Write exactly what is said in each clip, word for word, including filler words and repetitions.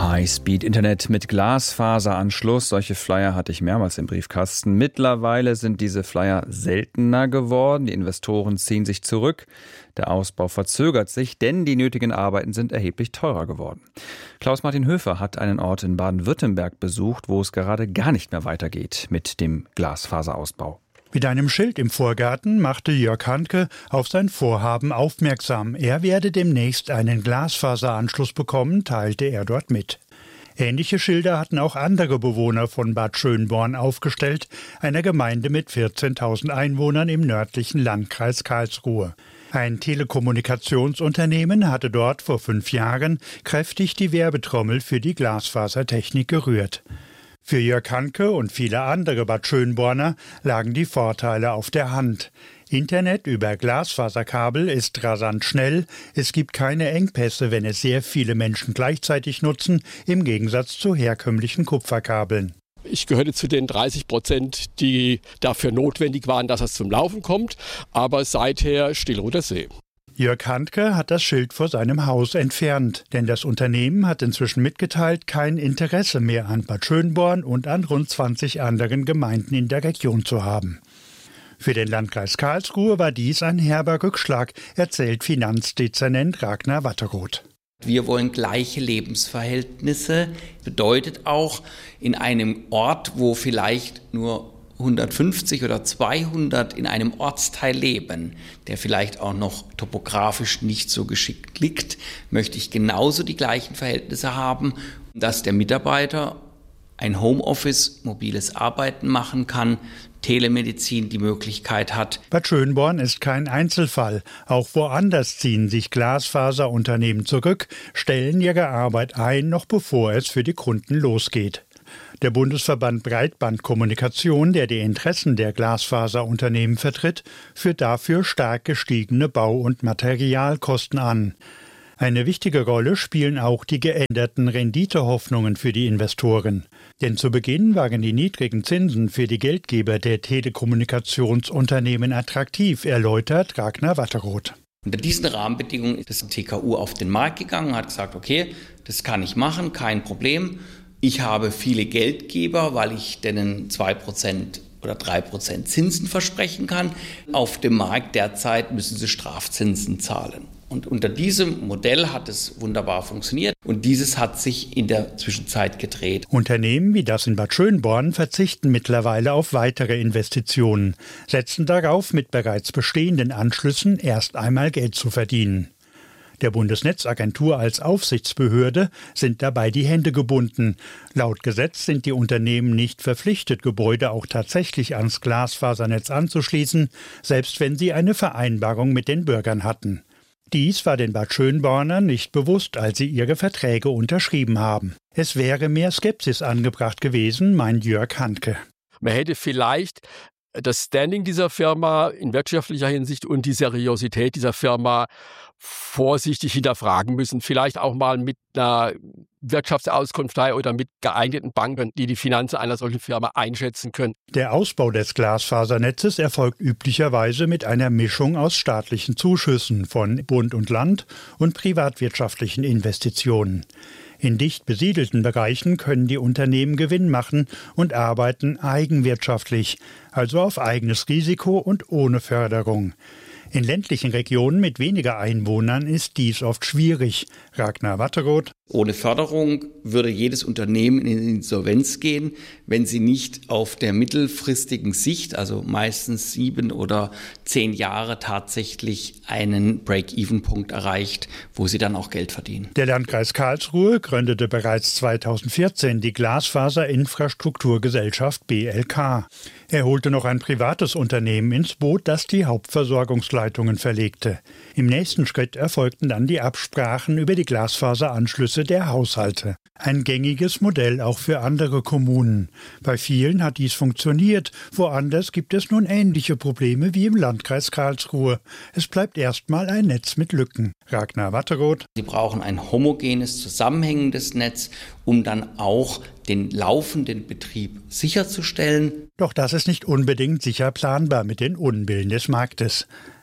High-Speed-Internet mit Glasfaseranschluss. Solche Flyer hatte ich mehrmals im Briefkasten. Mittlerweile sind diese Flyer seltener geworden. Die Investoren ziehen sich zurück. Der Ausbau verzögert sich, denn die nötigen Arbeiten sind erheblich teurer geworden. Klaus-Martin Höfer hat einen Ort in Baden-Württemberg besucht, wo es gerade gar nicht mehr weitergeht mit dem Glasfaserausbau. Mit einem Schild im Vorgarten machte Jörg Handke auf sein Vorhaben aufmerksam. Er werde demnächst einen Glasfaseranschluss bekommen, teilte er dort mit. Ähnliche Schilder hatten auch andere Bewohner von Bad Schönborn aufgestellt, einer Gemeinde mit vierzehntausend Einwohnern im nördlichen Landkreis Karlsruhe. Ein Telekommunikationsunternehmen hatte dort vor fünf Jahren kräftig die Werbetrommel für die Glasfasertechnik gerührt. Für Jörg Handke und viele andere Bad Schönborner lagen die Vorteile auf der Hand. Internet über Glasfaserkabel ist rasant schnell, es gibt keine Engpässe, wenn es sehr viele Menschen gleichzeitig nutzen, im Gegensatz zu herkömmlichen Kupferkabeln. Ich gehörte zu den dreißig Prozent, die dafür notwendig waren, dass es zum Laufen kommt, aber seither stillroter See. Jörg Handke hat das Schild vor seinem Haus entfernt, denn das Unternehmen hat inzwischen mitgeteilt, kein Interesse mehr an Bad Schönborn und an rund zwanzig anderen Gemeinden in der Region zu haben. Für den Landkreis Karlsruhe war dies ein herber Rückschlag, erzählt Finanzdezernent Ragnar Watteroth. Wir wollen gleiche Lebensverhältnisse, bedeutet auch in einem Ort, wo vielleicht nur hundertfünfzig oder zweihundert in einem Ortsteil leben, der vielleicht auch noch topografisch nicht so geschickt liegt, möchte ich genauso die gleichen Verhältnisse haben, dass der Mitarbeiter ein Homeoffice, mobiles Arbeiten machen kann, Telemedizin die Möglichkeit hat. Bad Schönborn ist kein Einzelfall. Auch woanders ziehen sich Glasfaserunternehmen zurück, stellen ihre Arbeit ein, noch bevor es für die Kunden losgeht. Der Bundesverband Breitbandkommunikation, der die Interessen der Glasfaserunternehmen vertritt, führt dafür stark gestiegene Bau- und Materialkosten an. Eine wichtige Rolle spielen auch die geänderten Renditehoffnungen für die Investoren. Denn zu Beginn waren die niedrigen Zinsen für die Geldgeber der Telekommunikationsunternehmen attraktiv, erläutert Ragnar Watteroth. Unter diesen Rahmenbedingungen ist das T K U auf den Markt gegangen und hat gesagt, okay, das kann ich machen, kein Problem. Ich habe viele Geldgeber, weil ich denen zwei Prozent oder drei Prozent Zinsen versprechen kann. Auf dem Markt derzeit müssen sie Strafzinsen zahlen. Und unter diesem Modell hat es wunderbar funktioniert und dieses hat sich in der Zwischenzeit gedreht. Unternehmen wie das in Bad Schönborn verzichten mittlerweile auf weitere Investitionen, setzen darauf, mit bereits bestehenden Anschlüssen erst einmal Geld zu verdienen. Der Bundesnetzagentur als Aufsichtsbehörde sind dabei die Hände gebunden. Laut Gesetz sind die Unternehmen nicht verpflichtet, Gebäude auch tatsächlich ans Glasfasernetz anzuschließen, selbst wenn sie eine Vereinbarung mit den Bürgern hatten. Dies war den Bad Schönbornern nicht bewusst, als sie ihre Verträge unterschrieben haben. Es wäre mehr Skepsis angebracht gewesen, meint Jörg Handke. Man hätte vielleicht das Standing dieser Firma in wirtschaftlicher Hinsicht und die Seriosität dieser Firma vorsichtig hinterfragen müssen. Vielleicht auch mal mit einer Wirtschaftsauskunftei oder mit geeigneten Banken, die die Finanzen einer solchen Firma einschätzen können. Der Ausbau des Glasfasernetzes erfolgt üblicherweise mit einer Mischung aus staatlichen Zuschüssen von Bund und Land und privatwirtschaftlichen Investitionen. In dicht besiedelten Bereichen können die Unternehmen Gewinn machen und arbeiten eigenwirtschaftlich, also auf eigenes Risiko und ohne Förderung. In ländlichen Regionen mit weniger Einwohnern ist dies oft schwierig. Ragnar Watteroth. Ohne Förderung würde jedes Unternehmen in Insolvenz gehen, wenn sie nicht auf der mittelfristigen Sicht, also meistens sieben oder zehn Jahre, tatsächlich einen Break-Even-Punkt erreicht, wo sie dann auch Geld verdienen. Der Landkreis Karlsruhe gründete bereits zweitausendvierzehn die Glasfaserinfrastrukturgesellschaft B L K. Er holte noch ein privates Unternehmen ins Boot, das die Hauptversorgungsleitungen verlegte. Im nächsten Schritt erfolgten dann die Absprachen über die Glasfaseranschlüsse der Haushalte. Ein gängiges Modell auch für andere Kommunen. Bei vielen hat dies funktioniert, woanders gibt es nun ähnliche Probleme wie im Landkreis Karlsruhe. Es bleibt erstmal ein Netz mit Lücken. Ragnar Watteroth. Sie brauchen ein homogenes, zusammenhängendes Netz, um dann auch den laufenden Betrieb sicherzustellen. Doch das ist nicht unbedingt sicher planbar mit den Unbillen des Marktes.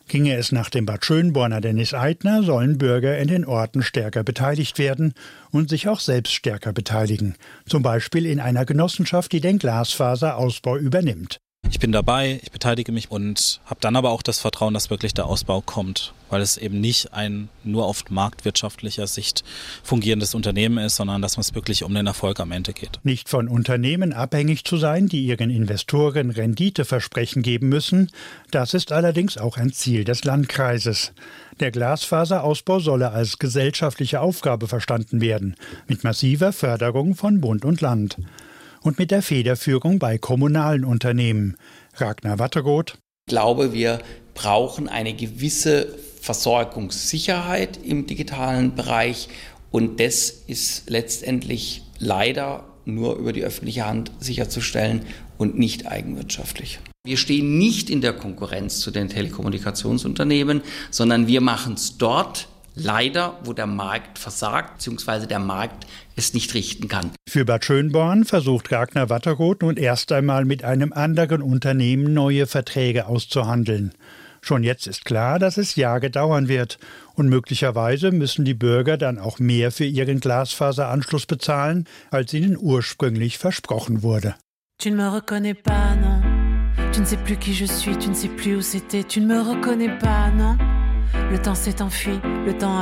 Ginge es nach dem Bad Schönborner Dennis Eitner, sollen Bürger in den Orten stärker beteiligt werden und sich auch selbst stärker beteiligen. Zum Beispiel in einer Genossenschaft, die den Glasfaserausbau übernimmt. Ich bin dabei, ich beteilige mich und habe dann aber auch das Vertrauen, dass wirklich der Ausbau kommt, weil es eben nicht ein nur auf marktwirtschaftlicher Sicht fungierendes Unternehmen ist, sondern dass es wirklich um den Erfolg am Ende geht. Nicht von Unternehmen abhängig zu sein, die ihren Investoren Renditeversprechen geben müssen, das ist allerdings auch ein Ziel des Landkreises. Der Glasfaserausbau solle als gesellschaftliche Aufgabe verstanden werden, mit massiver Förderung von Bund und Land. Und mit der Federführung bei kommunalen Unternehmen. Ragnar Watteroth. Ich glaube, wir brauchen eine gewisse Versorgungssicherheit im digitalen Bereich und das ist letztendlich leider nur über die öffentliche Hand sicherzustellen und nicht eigenwirtschaftlich. Wir stehen nicht in der Konkurrenz zu den Telekommunikationsunternehmen, sondern wir machen es dort, leider, wo der Markt versagt, beziehungsweise der Markt es nicht richten kann. Für Bad Schönborn versucht Ragnar Watteroth nun erst einmal mit einem anderen Unternehmen neue Verträge auszuhandeln. Schon jetzt ist klar, dass es Jahre dauern wird. Und möglicherweise müssen die Bürger dann auch mehr für ihren Glasfaseranschluss bezahlen, als ihnen ursprünglich versprochen wurde. Tu ne me reconnais pas, non. Tu ne sais plus qui je suis, tu ne sais plus où c'était. Tu ne me reconnais pas, non. Le temps s'est enfui, le temps